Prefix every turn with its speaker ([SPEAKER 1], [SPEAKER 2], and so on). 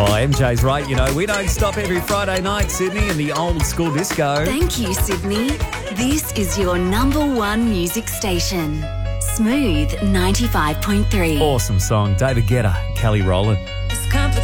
[SPEAKER 1] Oh, MJ's right. You know, we don't stop every Friday night, Sydney, in the old school disco.
[SPEAKER 2] Thank you, Sydney. This is your number one music station. Smooth 95.3.
[SPEAKER 1] Awesome song. David Guetta, Kelly Rowland.